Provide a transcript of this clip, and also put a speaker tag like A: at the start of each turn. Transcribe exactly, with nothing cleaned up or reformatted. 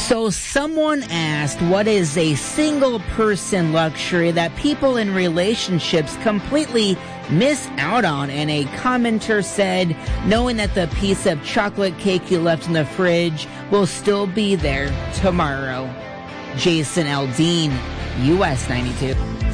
A: So someone asked, what is a single person luxury that people in relationships completely miss out on? And a commenter said, knowing that the piece of chocolate cake you left in the fridge will still be there tomorrow. Jason Aldean, U S ninety-two.